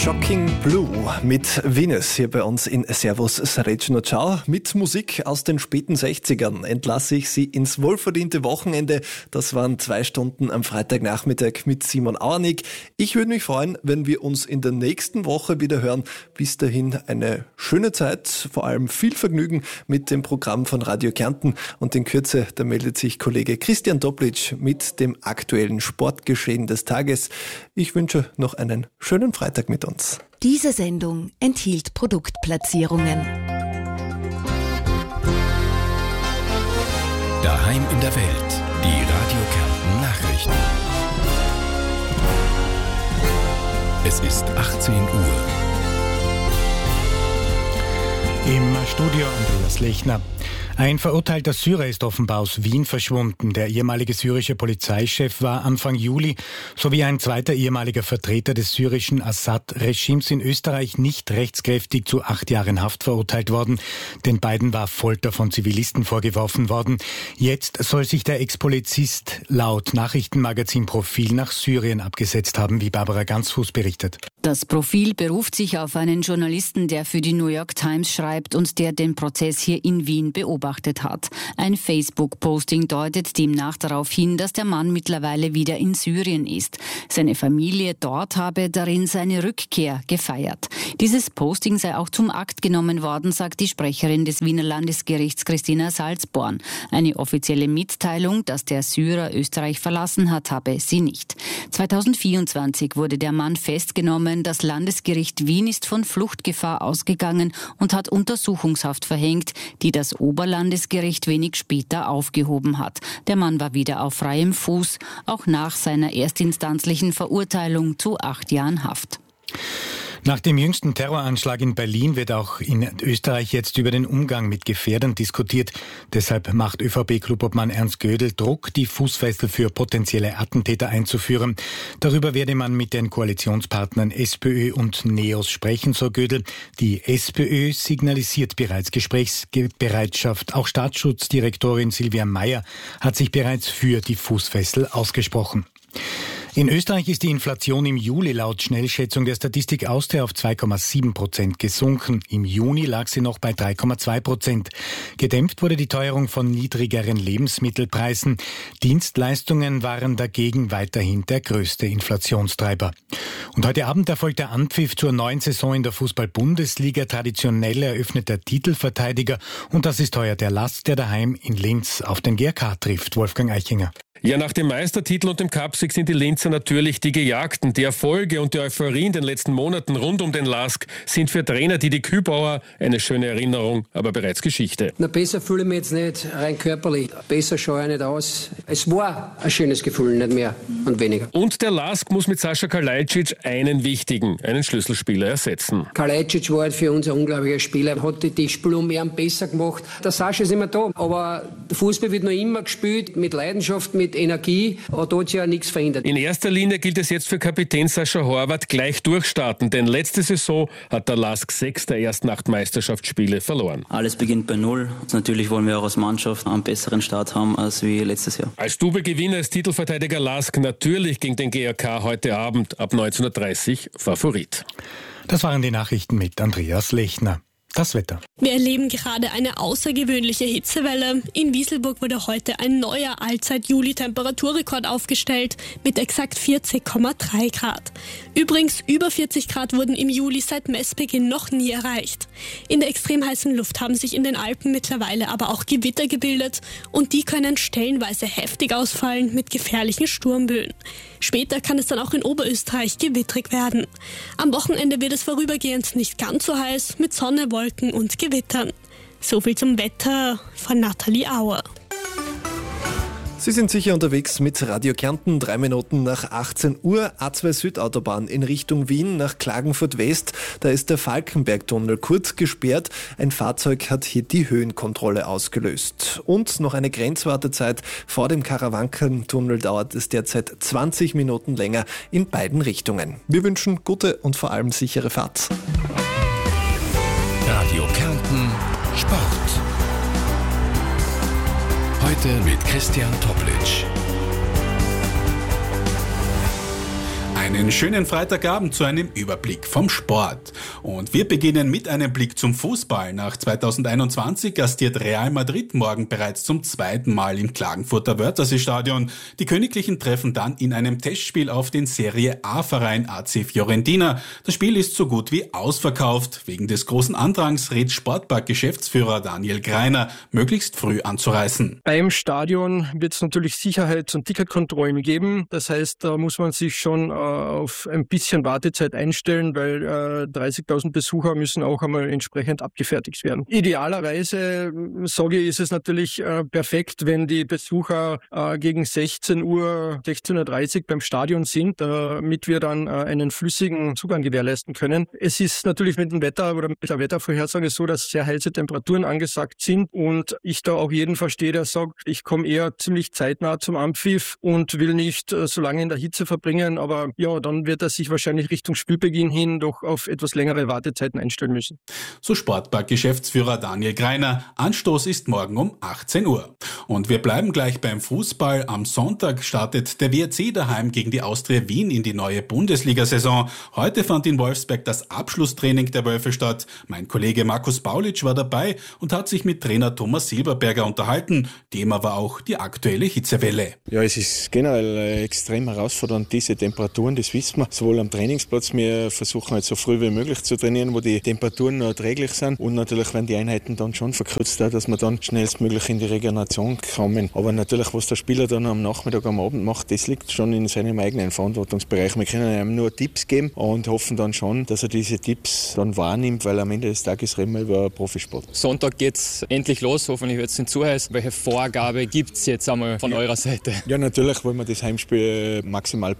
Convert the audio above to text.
Shocking Blue mit Venus hier bei uns in Servus Srečno Ciao. Mit Musik aus den späten 60ern entlasse ich Sie ins wohlverdiente Wochenende. Das waren 2 Stunden am Freitagnachmittag mit Simon Auernig. Ich würde mich freuen, wenn wir uns in der nächsten Woche wieder hören. Bis dahin eine schöne Zeit, vor allem viel Vergnügen mit dem Programm von Radio Kärnten. Und in Kürze, da meldet sich Kollege Christian Toplic mit dem aktuellen Sportgeschehen des Tages. Ich wünsche noch einen schönen Freitag mit uns. Diese Sendung enthielt Produktplatzierungen. Daheim in der Welt, die Radio Kärnten Nachrichten. Es ist 18 Uhr. Im Studio Andreas Lechner. Ein verurteilter Syrer ist offenbar aus Wien verschwunden. Der ehemalige syrische Polizeichef war Anfang Juli sowie ein zweiter ehemaliger Vertreter des syrischen Assad-Regimes in Österreich nicht rechtskräftig zu 8 Jahren Haft verurteilt worden. Den beiden war Folter von Zivilisten vorgeworfen worden. Jetzt soll sich der Ex-Polizist laut Nachrichtenmagazin Profil nach Syrien abgesetzt haben, wie Barbara Gansfuß berichtet. Das Profil beruft sich auf einen Journalisten, der für die New York Times schreibt und der den Prozess hier in Wien beobachtet hat. Ein Facebook-Posting deutet demnach darauf hin, dass der Mann mittlerweile wieder in Syrien ist. Seine Familie dort habe darin seine Rückkehr gefeiert. Dieses Posting sei auch zum Akt genommen worden, sagt die Sprecherin des Wiener Landesgerichts Christina Salzborn. Eine offizielle Mitteilung, dass der Syrer Österreich verlassen hat, habe sie nicht. 2024 wurde der Mann festgenommen. Das Landesgericht Wien ist von Fluchtgefahr ausgegangen und hat Untersuchungshaft verhängt, die das Oberlandesgericht wenig später aufgehoben hat. Der Mann war wieder auf freiem Fuß, auch nach seiner erstinstanzlichen Verurteilung zu 8 Jahren Haft. Nach dem jüngsten Terroranschlag in Berlin wird auch in Österreich jetzt über den Umgang mit Gefährdern diskutiert. Deshalb macht ÖVP-Klubobmann Ernst Gödel Druck, die Fußfessel für potenzielle Attentäter einzuführen. Darüber werde man mit den Koalitionspartnern SPÖ und NEOS sprechen, so Gödel. Die SPÖ signalisiert bereits Gesprächsbereitschaft. Auch Staatsschutzdirektorin Silvia Mayer hat sich bereits für die Fußfessel ausgesprochen. In Österreich ist die Inflation im Juli laut Schnellschätzung der Statistik Austria auf 2,7% gesunken. Im Juni lag sie noch bei 3,2%. Gedämpft wurde die Teuerung von niedrigeren Lebensmittelpreisen. Dienstleistungen waren dagegen weiterhin der größte Inflationstreiber. Und heute Abend erfolgt der Anpfiff zur neuen Saison in der Fußball-Bundesliga. Traditionell eröffnet der Titelverteidiger. Und das ist heuer der LASK, der daheim in Linz auf den GRK trifft. Wolfgang Eichinger. Ja, nach dem Meistertitel und dem Cupsieg sind die Linzer natürlich die Gejagten. Die Erfolge und die Euphorie in den letzten Monaten rund um den LASK sind für Trainer Didi Kübauer eine schöne Erinnerung, aber bereits Geschichte. Na, besser fühle ich mich jetzt nicht rein körperlich. Besser schaue ich nicht aus. Es war ein schönes Gefühl, nicht mehr und weniger. Und der LASK muss mit Sascha Kalajdzic einen Schlüsselspieler ersetzen. Kalajdzic war halt für uns ein unglaublicher Spieler. Er hat die Spiele um ihn besser gemacht. Der Sascha ist immer da, aber der Fußball wird noch immer gespielt, mit Leidenschaft, mit Energie, aber da hat sich ja nichts verändert. In erster Linie gilt es jetzt für Kapitän Sascha Horvath gleich durchstarten, denn letzte Saison hat der LASK 6 der ersten 8 Meisterschaftsspiele verloren. Alles beginnt bei Null. Natürlich wollen wir auch als Mannschaft einen besseren Start haben als wie letztes Jahr. Als Double-Gewinner ist Titelverteidiger LASK natürlich gegen den GRK heute Abend ab 19:30 Uhr Favorit. Das waren die Nachrichten mit Andreas Lechner. Das Wetter. Wir erleben gerade eine außergewöhnliche Hitzewelle. In Wieselburg wurde heute ein neuer Allzeit-Juli-Temperaturrekord aufgestellt mit exakt 40,3 Grad. Übrigens, über 40 Grad wurden im Juli seit Messbeginn noch nie erreicht. In der extrem heißen Luft haben sich in den Alpen mittlerweile aber auch Gewitter gebildet und die können stellenweise heftig ausfallen mit gefährlichen Sturmböen. Später kann es dann auch in Oberösterreich gewittrig werden. Am Wochenende wird es vorübergehend nicht ganz so heiß mit Sonne, Wolken und Gewittern. So viel zum Wetter von Nathalie Auer. Sie sind sicher unterwegs mit Radio Kärnten, 3 Minuten nach 18 Uhr, A2 Südautobahn in Richtung Wien nach Klagenfurt West. Da ist der Falkenbergtunnel kurz gesperrt. Ein Fahrzeug hat hier die Höhenkontrolle ausgelöst. Und noch eine Grenzwartezeit. Vor dem Karawankentunnel dauert es derzeit 20 Minuten länger in beiden Richtungen. Wir wünschen gute und vor allem sichere Fahrt. Radio Kärnten Sport. Heute mit Christian Toplic. Einen schönen Freitagabend zu einem Überblick vom Sport. Und wir beginnen mit einem Blick zum Fußball. Nach 2021 gastiert Real Madrid morgen bereits zum zweiten Mal im Klagenfurter Wörthersee-Stadion. Die Königlichen treffen dann in einem Testspiel auf den Serie A-Verein AC Fiorentina. Das Spiel ist so gut wie ausverkauft. Wegen des großen Andrangs rät Sportpark-Geschäftsführer Daniel Greiner, möglichst früh anzureisen. Beim Stadion wird es natürlich Sicherheits- und Ticketkontrollen geben. Das heißt, da muss man sich schon auf ein bisschen Wartezeit einstellen, weil 30.000 Besucher müssen auch einmal entsprechend abgefertigt werden. Idealerweise, sage ich, ist es natürlich perfekt, wenn die Besucher gegen 16:30 Uhr beim Stadion sind, damit wir dann einen flüssigen Zugang gewährleisten können. Es ist natürlich mit dem Wetter oder mit der Wettervorhersage so, dass sehr heiße Temperaturen angesagt sind und ich da auch jeden verstehe, der sagt, ich komme eher ziemlich zeitnah zum Anpfiff und will nicht so lange in der Hitze verbringen, aber ja, dann wird er sich wahrscheinlich Richtung Spielbeginn hin doch auf etwas längere Wartezeiten einstellen müssen. So Sportpark-Geschäftsführer Daniel Greiner. Anstoß ist morgen um 18 Uhr. Und wir bleiben gleich beim Fußball. Am Sonntag startet der WRC daheim gegen die Austria Wien in die neue Bundesliga-Saison. Heute fand in Wolfsberg das Abschlusstraining der Wölfe statt. Mein Kollege Markus Baulitsch war dabei und hat sich mit Trainer Thomas Silberberger unterhalten. Thema war auch die aktuelle Hitzewelle. Ja, es ist generell extrem herausfordernd, diese Temperaturen, das wissen wir, sowohl am Trainingsplatz. Wir versuchen halt so früh wie möglich zu trainieren, wo die Temperaturen noch erträglich sind. Und natürlich werden die Einheiten dann schon verkürzt, dass wir dann schnellstmöglich in die Regeneration kommen. Aber natürlich, was der Spieler dann am Nachmittag, am Abend macht, das liegt schon in seinem eigenen Verantwortungsbereich. Wir können ihm nur Tipps geben und hoffen dann schon, dass er diese Tipps dann wahrnimmt, weil am Ende des Tages reden wir über Profisport. Sonntag geht's endlich los, hoffentlich wird es nicht zu heiß. Welche Vorgabe gibt es jetzt einmal von eurer Seite? Ja, natürlich wollen wir das Heimspiel maximal